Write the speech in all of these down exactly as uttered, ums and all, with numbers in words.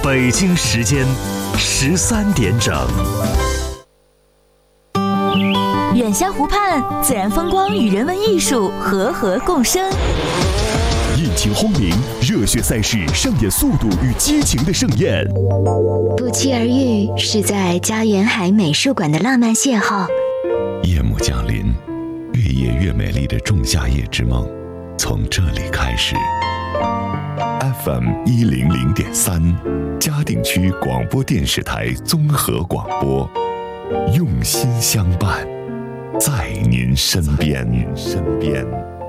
北京时间十三点整。 远湘湖畔，自然风光与人文艺术和合共生。 引擎轰鸣，热血赛事上演速度与激情的盛宴。 不期而遇，是在家园海美术馆的浪漫邂逅。 夜幕降临，越夜越美丽的仲夏夜之梦，从这里开始。F M 一零零点三，嘉定区广播电视台综合广播，用心相伴，在您身边。身边。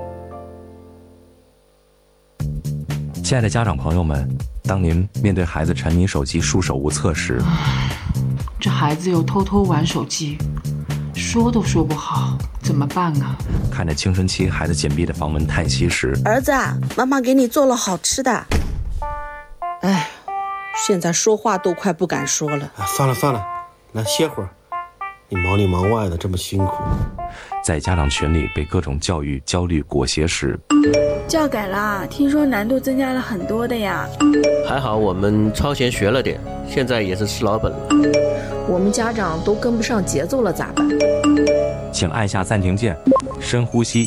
亲爱的家长朋友们，当您面对孩子沉迷手机束手无策时， 这孩子又偷偷玩手机，说都说不好，怎么办啊？ 看着青春期孩子紧闭的房门叹息时， 儿子，妈妈给你做了好吃的。哎，现在说话都快不敢说了。 哎，算了算了，来歇会儿。你忙里忙外的这么辛苦， 在家长群里被各种教育焦虑裹挟时， 教改了，听说难度增加了很多的呀。 还好我们超前学了点，现在也是吃老本了。 我们家长都跟不上节奏了，咋办？ 请按下暂停键，深呼吸。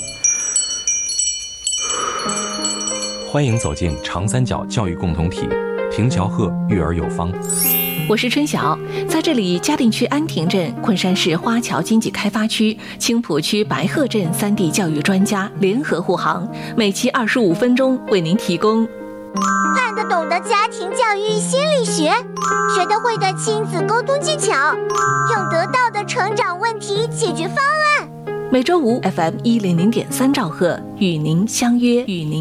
欢迎走进长三角教育共同体，平桥鹤育儿有方。 我是春晓，在这里，嘉定区安亭镇、昆山市花桥经济开发区、青浦区白鹤镇三地教育专家联合护航，每期二十五分钟为您提供看得懂的家庭教育心理学，学得会的亲子沟通技巧，用得到的成长问题解决方案。 每周五 F M 一零零点三兆赫与您相约，与您。